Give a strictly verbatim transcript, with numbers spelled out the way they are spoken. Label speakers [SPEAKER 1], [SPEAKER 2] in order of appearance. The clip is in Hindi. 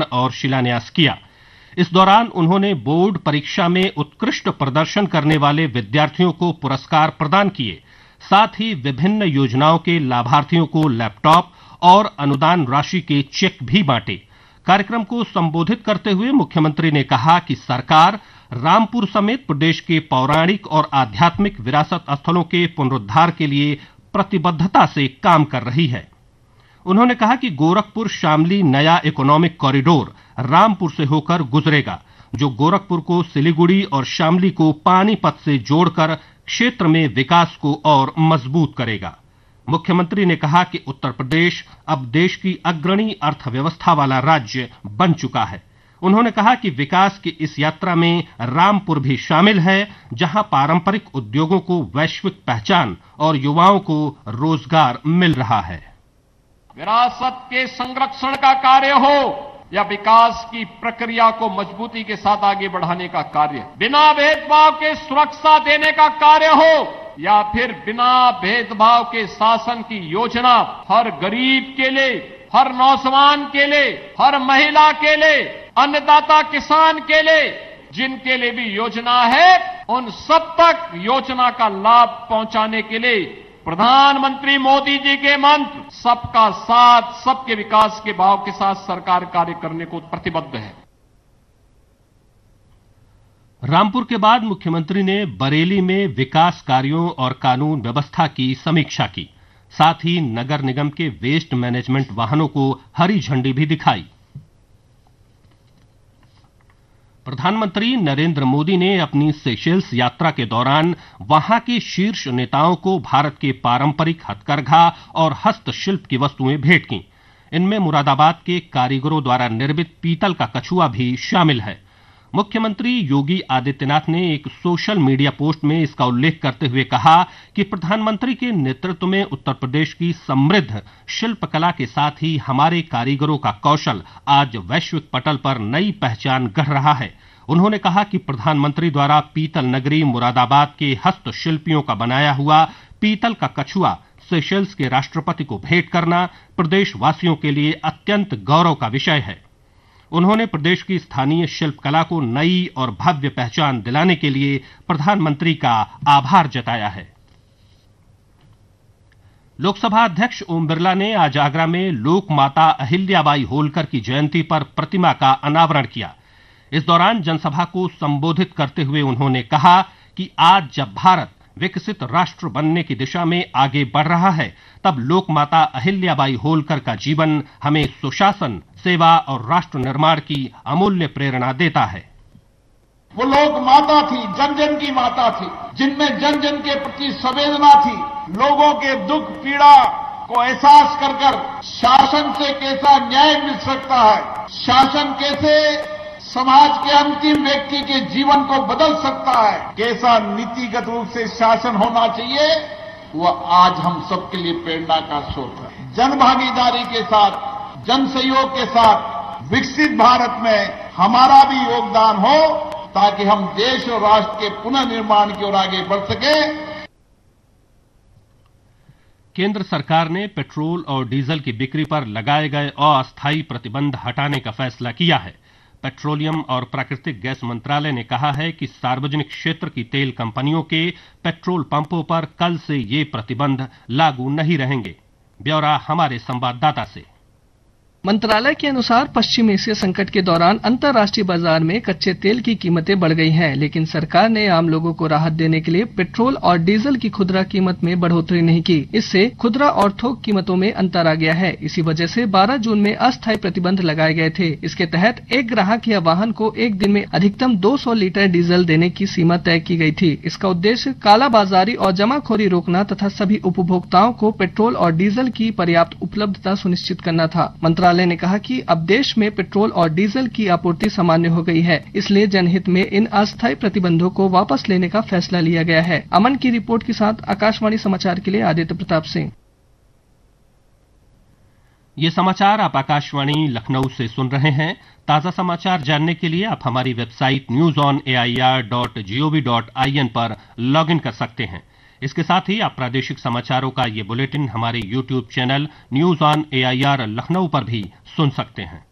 [SPEAKER 1] और शिलान्यास किया। इस दौरान उन्होंने बोर्ड परीक्षा में उत्कृष्ट प्रदर्शन करने वाले विद्यार्थियों को पुरस्कार प्रदान किए। साथ ही विभिन्न योजनाओं के लाभार्थियों को लैपटॉप और अनुदान राशि के चेक भी बांटे। कार्यक्रम को संबोधित करते हुए मुख्यमंत्री ने कहा कि सरकार रामपुर समेत प्रदेश के पौराणिक और आध्यात्मिक विरासत स्थलों के पुनरुद्धार के लिए प्रतिबद्धता से काम कर रही है। उन्होंने कहा कि गोरखपुर शामली नया इकोनॉमिक कॉरिडोर रामपुर से होकर गुजरेगा, जो गोरखपुर को सिलीगुड़ी और शामली को पानीपत से जोड़कर क्षेत्र में विकास को और मजबूत करेगा। मुख्यमंत्री ने कहा कि उत्तर प्रदेश अब देश की अग्रणी अर्थव्यवस्था वाला राज्य बन चुका है। उन्होंने कहा कि विकास की इस यात्रा में रामपुर भी शामिल है, जहां पारंपरिक उद्योगों को वैश्विक पहचान और युवाओं को रोजगार मिल रहा है।
[SPEAKER 2] विरासत के संरक्षण का कार्य हो या विकास की प्रक्रिया को मजबूती के साथ आगे बढ़ाने का कार्य, बिना भेदभाव के सुरक्षा देने का कार्य हो या फिर बिना भेदभाव के शासन की योजना हर गरीब के लिए, हर नौजवान के लिए, हर महिला के लिए, अन्नदाता किसान के लिए, जिनके लिए भी योजना है, उन सब तक योजना का लाभ पहुंचाने के लिए प्रधानमंत्री मोदी जी के मंत्र सबका साथ सबके विकास के भाव के साथ सरकार कार्य करने को प्रतिबद्ध है।
[SPEAKER 1] रामपुर के बाद मुख्यमंत्री ने बरेली में विकास कार्यों और कानून व्यवस्था की समीक्षा की। साथ ही नगर निगम के वेस्ट मैनेजमेंट वाहनों को हरी झंडी भी दिखाई। प्रधानमंत्री नरेंद्र मोदी ने अपनी सेशेल्स यात्रा के दौरान वहां के शीर्ष नेताओं को भारत के पारंपरिक हथकरघा और हस्तशिल्प की वस्तुएं भेंट की। इनमें मुरादाबाद के कारीगरों द्वारा निर्मित पीतल का कछुआ भी शामिल है। मुख्यमंत्री योगी आदित्यनाथ ने एक सोशल मीडिया पोस्ट में इसका उल्लेख करते हुए कहा कि प्रधानमंत्री के नेतृत्व में उत्तर प्रदेश की समृद्ध शिल्पकला के साथ ही हमारे कारीगरों का कौशल आज वैश्विक पटल पर नई पहचान गढ़ रहा है। उन्होंने कहा कि प्रधानमंत्री द्वारा पीतल नगरी मुरादाबाद के हस्तशिल्पियों का बनाया हुआ पीतल का कछुआ सेशेल्स के राष्ट्रपति को भेंट करना प्रदेशवासियों के लिए अत्यंत गौरव का विषय है। उन्होंने प्रदेश की स्थानीय शिल्पकला को नई और भव्य पहचान दिलाने के लिए प्रधानमंत्री का आभार जताया है। लोकसभा अध्यक्ष ओम बिरला ने आज आगरा में लोक माता अहिल्याबाई होलकर की जयंती पर प्रतिमा का अनावरण किया। इस दौरान जनसभा को संबोधित करते हुए उन्होंने कहा कि आज जब भारत विकसित राष्ट्र बनने की दिशा में आगे बढ़ रहा है, तब लोक माता अहिल्याबाई होलकर का जीवन हमें सुशासन, सेवा और राष्ट्र निर्माण की अमूल्य प्रेरणा देता है।
[SPEAKER 3] वो लोक माता थी, जन जन की माता थी, जिनमें जन जन के प्रति संवेदना थी। लोगों के दुख पीड़ा को एहसास कर कर शासन से कैसा न्याय मिल सकता है, शासन कैसे समाज के अंतिम व्यक्ति के जीवन को बदल सकता है, कैसा नीतिगत रूप से शासन होना चाहिए, वह आज हम सबके लिए प्रेरणा का स्रोत है। जन भागीदारी के साथ, जन सहयोग के साथ विकसित भारत में हमारा भी योगदान हो, ताकि हम देश और राष्ट्र के पुनर्निर्माण की ओर आगे बढ़ सके।
[SPEAKER 1] केंद्र सरकार ने पेट्रोल और डीजल की बिक्री पर लगाए गए अस्थायी प्रतिबंध हटाने का फैसला किया है। पेट्रोलियम और प्राकृतिक गैस मंत्रालय ने कहा है कि सार्वजनिक क्षेत्र की तेल कंपनियों के पेट्रोल पंपों पर कल से ये प्रतिबंध लागू नहीं रहेंगे। ब्यौरा हमारे संवाददाता से।
[SPEAKER 4] मंत्रालय के अनुसार पश्चिम एशिया संकट के दौरान अंतर्राष्ट्रीय बाजार में कच्चे तेल की कीमतें बढ़ गई हैं, लेकिन सरकार ने आम लोगों को राहत देने के लिए पेट्रोल और डीजल की खुदरा कीमत में बढ़ोतरी नहीं की। इससे खुदरा और थोक कीमतों में अंतर आ गया है। इसी वजह से बारह जून में अस्थायी प्रतिबंध लगाए गए थे। इसके तहत एक ग्राहक या वाहन को एक दिन में अधिकतम दो सौ लीटर डीजल देने की सीमा तय की गई थी। इसका उद्देश्य कालाबाजारी और जमाखोरी रोकना तथा सभी उपभोक्ताओं को पेट्रोल और डीजल की पर्याप्त उपलब्धता सुनिश्चित करना था। मंत्रालय ने कहा कि अब देश में पेट्रोल और डीजल की आपूर्ति सामान्य हो गई है, इसलिए जनहित में इन अस्थायी प्रतिबंधों को वापस लेने का फैसला लिया गया है। अमन की रिपोर्ट के साथ आकाशवाणी समाचार के लिए आदित्य प्रताप सिंह।
[SPEAKER 1] ये समाचार आप आकाशवाणी लखनऊ से सुन रहे हैं। ताजा समाचार जानने के लिए आप हमारी website news on A I R dot G O V dot I N पर लॉग इन कर सकते हैं। इसके साथ ही आप प्रादेशिक समाचारों का ये बुलेटिन हमारे YouTube channel news on A I R Lucknow पर भी सुन सकते हैं।